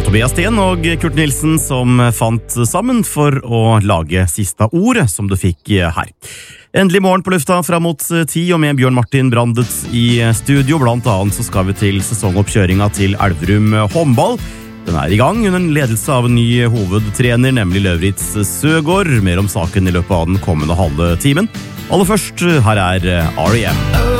Tobias Sten og Kurt Nilsen som fant sammen for å lage siste ord som du fikk her. Endelig morgen på lufta frem mot 10, og med Bjørn Martin Brandet i studio. Blant annet så skal vi til sesongoppkjøringa til Elverum håndball. Den i gang under en ledelse av en ny hovedtrener, nemlig Lauritz Søgaard. Mer om saken i løpet av den kommende halve timen. Aller først, her R.E.M.